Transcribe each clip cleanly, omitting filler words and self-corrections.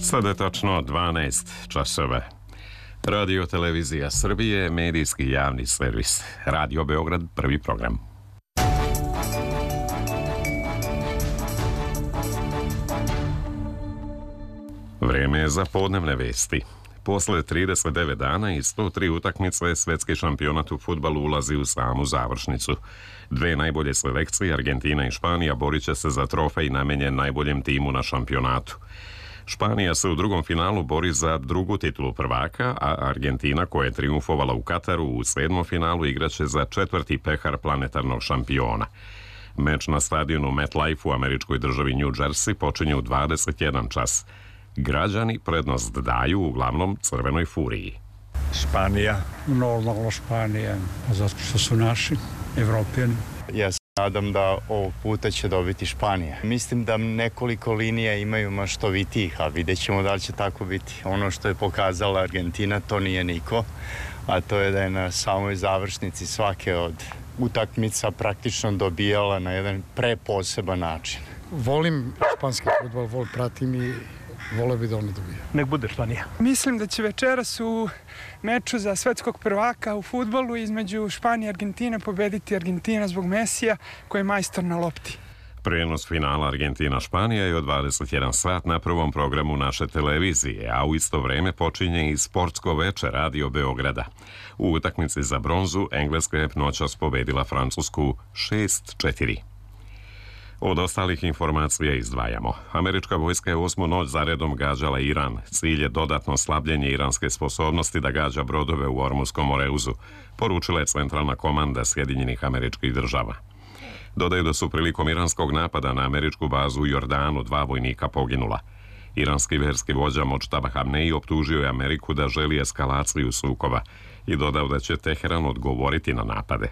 Sada je tačno 12 časova. Radio Televizija Srbije, medijski javni servis. Radio Beograd, prvi program. Vreme je za podnevne vesti. Posle 39 dana i 103 utakmice, svetski šampionat u fudbalu ulazi u samu završnicu. Dve najbolje selekcije, Argentina i Španija, borit će se za trofej namenjen najboljem timu na šampionatu. Španija se u drugom finalu bori za drugu titulu prvaka, a Argentina, koja je triumfovala u Kataru u sedmom finalu, igraće za četvrti pehar planetarnog šampiona. Meč na stadionu MetLife u američkoj državi New Jersey počinje u 21 čas. Građani prednost daju uglavnom Crvenoj Furiji. Španija. Normalno Španija, zato što su naši Evropljani. Ja se nadam da ovog puta će dobiti Španija. Mislim da nekoliko linija imaju maštovitijih, a vidjet ćemo da li će tako biti. Ono što je pokazala Argentina, to nije niko, a to je da je na samoj završnici svake od utakmica praktično dobijala na jedan preposeban način. Volim španski fudbal, pratim i voleo bi da oni dobiju. Nek bude Španija. Mislim da će večeras u meču za svetskog prvaka u fudbalu između Španije i Argentine pobediti Argentina zbog Mesija, koji je majstor na lopti. Prenos finala Argentina-Španija je od 21 sat na prvom programu naše televizije, a u isto vreme počinje i sportsko veče Radio Beograda. U utakmici za bronzu Engleska je noćas pobedila Francusku 6-4. Od ostalih informacija izdvajamo. Američka vojska je 8. noć zaredom gađala Iran. Cilj je dodatno slabljenje iranske sposobnosti da gađa brodove u Ormuskom moreuzu, poručila je centralna komanda Sjedinjenih Američkih Država. Dodaju da su prilikom iranskog napada na američku bazu u Jordanu 2 vojnika poginula. Iranski verski vođa Modžtaba Hamneji optužio je Ameriku da želi eskalaciju sukoba i dodao da će Teheran odgovoriti na napade.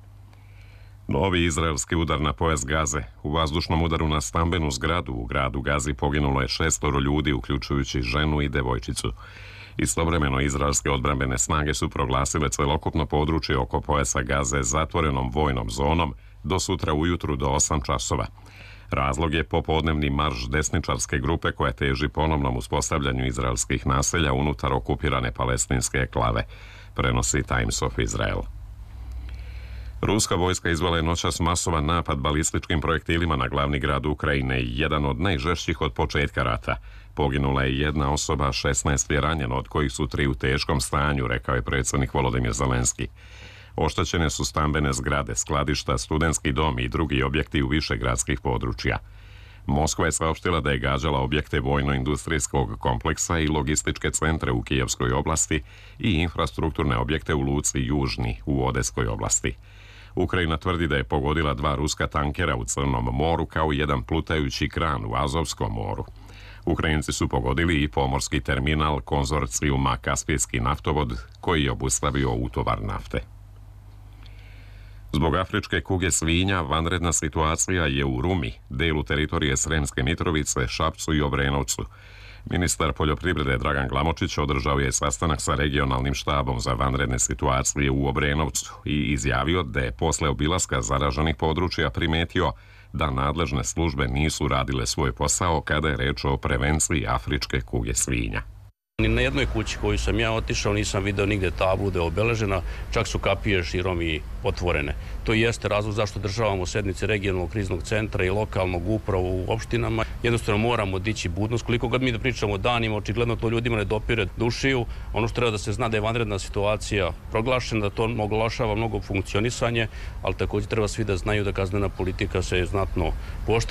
Novi izraelski udar na pojas Gaze. U vazdušnom udaru na stambenu zgradu u gradu Gazi poginulo je 6 ljudi, uključujući ženu i devojčicu. Istovremeno, izraelske odbrambene snage su proglasile celokupno područje oko pojasa Gaze zatvorenom vojnom zonom do sutra ujutru do 8 časova. Razlog je popodnevni marš desničarske grupe koja teži ponovnom uspostavljanju izraelskih naselja unutar okupirane palestinske enklave, prenosi Times of Israel. Ruska vojska izvela je noćas masovan napad balističkim projektilima na glavni grad Ukrajine, jedan od najžešćih od početka rata. Poginula je 1 osoba, 16 je ranjeno, od kojih su 3 u teškom stanju, rekao je predsjednik Volodimir Zelenski. Oštećene su stambene zgrade, skladišta, studentski dom i drugi objekti u više gradskih područja. Moskva je saopštila da je gađala objekte vojno-industrijskog kompleksa i logističke centre u Kijevskoj oblasti i infrastrukturne objekte u luci Južni u Odeskoj oblasti. Ukrajina tvrdi da je pogodila 2 ruska tankera u Crnom moru kao i jedan plutajući kran u Azovskom moru. Ukrajinci su pogodili i pomorski terminal konzorcijuma Kaspijski naftovod koji je obustavio utovar nafte. Zbog afričke kuge svinja vanredna situacija je u Rumi, delu teritorije Sremske Mitrovice, Šapcu i Obrenovcu. Ministar poljoprivrede Dragan Glamočić održao je sastanak sa regionalnim štabom za vanredne situacije u Obrenovcu i izjavio da je posle obilaska zaraženih područja primetio da nadležne službe nisu radile svoj posao kada je reč o prevenciji afričke kuge svinja. Ni na jednoj kući koju sam ja otišao nisam video nigde tablu da je obeležena, čak su kapije širom i otvorene. To jeste razlog zašto državamo sednice regionalnog kriznog centra i lokalnog upravu u opštinama. Jednostavno moramo dići budnost. Koliko god mi da pričamo danima, očigledno to ljudima ne dopire dušiju. Ono što treba da se zna da je vanredna situacija proglašena, da to oglašava mnogo funkcionisanje, ali također treba svi da znaju da kaznena politika se znatno pooštrava.